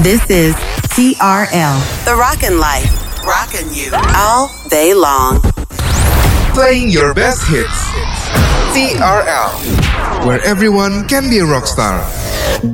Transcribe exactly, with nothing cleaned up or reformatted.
This is T R L, The Rockin' Life. Rockin' you all day long. Playing your best hits. T R L, where everyone can be a rock star.